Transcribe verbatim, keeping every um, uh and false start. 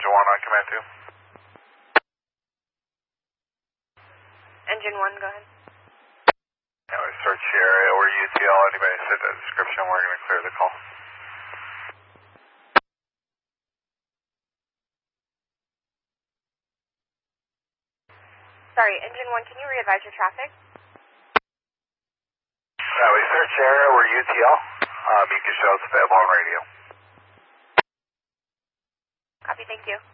Engine one on command two. Engine one, go ahead. Yeah, we search the area where U T L. Anybody said that description, we're going to clear the call. Sorry, Engine one, can you re-advise your traffic? Yeah, we search the area where U T L. Um, you can show us available on radio. Copy, thank you.